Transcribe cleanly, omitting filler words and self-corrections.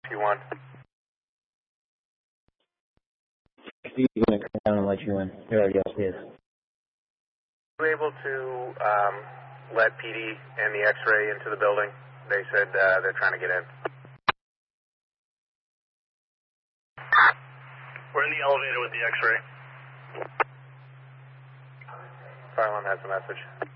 T1. Steve's going to come down and let you in. He already upstairs. Were you able to let PD and the X-ray into the building? They said they're trying to get in. We're in the elevator with the X-ray. Fire alarm has a message.